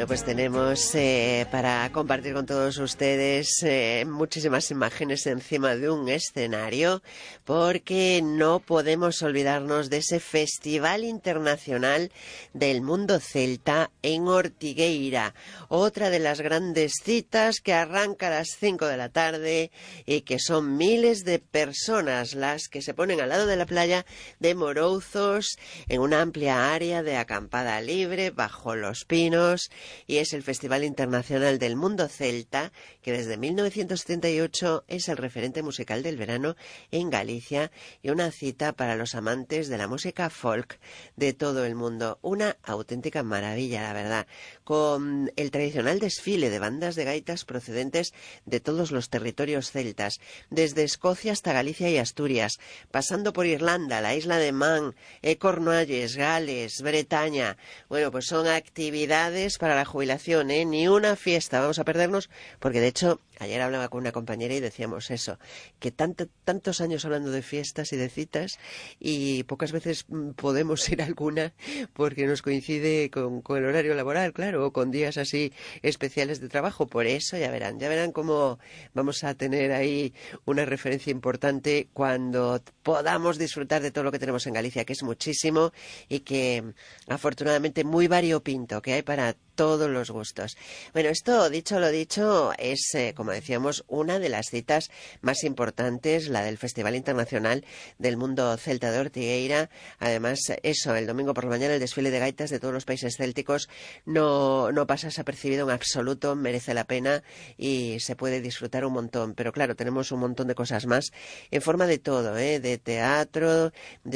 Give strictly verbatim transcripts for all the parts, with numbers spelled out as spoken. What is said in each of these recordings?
Bueno, pues tenemos eh, para compartir con todos ustedes eh, muchísimas imágenes encima de un escenario, porque no podemos olvidarnos de ese Festival Internacional del Mundo Celta en Ortigueira, otra de las grandes citas que arranca a las cinco de la tarde y que son miles de personas las que se ponen al lado de la playa de Morouzos en una amplia área de acampada libre bajo los pinos. Y es el Festival Internacional del Mundo Celta, que desde mil novecientos setenta y ocho es el referente musical del verano en Galicia y una cita para los amantes de la música folk de todo el mundo. Una auténtica maravilla, la verdad, con el tradicional desfile de bandas de gaitas procedentes de todos los territorios celtas, desde Escocia hasta Galicia y Asturias, pasando por Irlanda, la isla de Man, eh, Cornualles, Gales, Bretaña. Bueno, pues son actividades para la jubilación, ¿eh? Ni una fiesta vamos a perdernos, porque de hecho ayer hablaba con una compañera y decíamos eso, que tanto, tantos años hablando de fiestas y de citas y pocas veces podemos ir a alguna porque nos coincide con, con el horario laboral, claro, o con días así especiales de trabajo. Por eso ya verán, ya verán cómo vamos a tener ahí una referencia importante cuando podamos disfrutar de todo lo que tenemos en Galicia, que es muchísimo y que afortunadamente muy variopinto, que hay para todos los gustos. Bueno, esto, dicho lo dicho, es, eh, como decíamos, una de las citas más importantes, la del Festival Internacional del Mundo Celta de Ortigueira. Además, eso, el domingo por la mañana, el desfile de gaitas de todos los países célticos no, no pasa desapercibido en absoluto, merece la pena y se puede disfrutar un montón. Pero claro, tenemos un montón de cosas más en forma de todo, ¿eh? De teatro,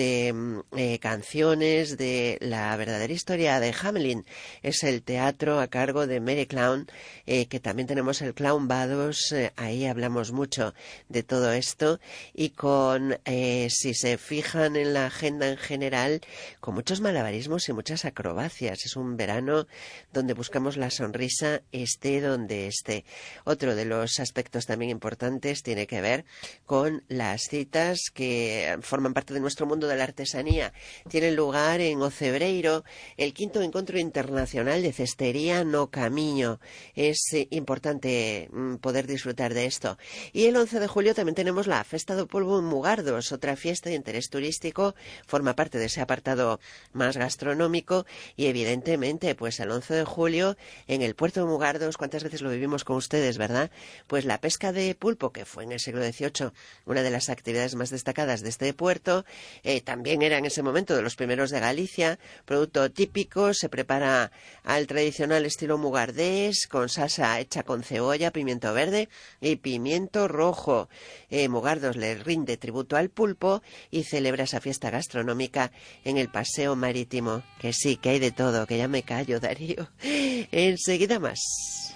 de eh, canciones, de la verdadera historia de Hamelin. Es el teatro a cargo de Mary Clown, eh, que también tenemos el Clown Bados, eh, ahí hablamos mucho de todo esto y con, eh, si se fijan en la agenda en general, con muchos malabarismos y muchas acrobacias. Es un verano donde buscamos la sonrisa, esté donde esté. Otro de los aspectos también importantes tiene que ver con las citas que forman parte de nuestro mundo de la artesanía. Tienen lugar en Ocebreiro, el quinto encuentro internacional de cestería no camiño. Es eh, importante mm, poder disfrutar de esto. Y el once de julio también tenemos la Festa do Polvo en Mugardos, otra fiesta de interés turístico, forma parte de ese apartado más gastronómico y evidentemente pues el once de julio en el puerto de Mugardos, cuántas veces lo vivimos con ustedes, ¿verdad? Pues la pesca de pulpo, que fue en el siglo dieciocho una de las actividades más destacadas de este puerto, eh, también era en ese momento de los primeros de Galicia, producto típico, se prepara al tradicional estilo mugardés, con salsa hecha con cebolla, pimiento verde y pimiento rojo. Eh, Mugardos le rinde tributo al pulpo y celebra esa fiesta gastronómica en el paseo marítimo. Que sí, que hay de todo, que ya me callo, Darío. Enseguida más.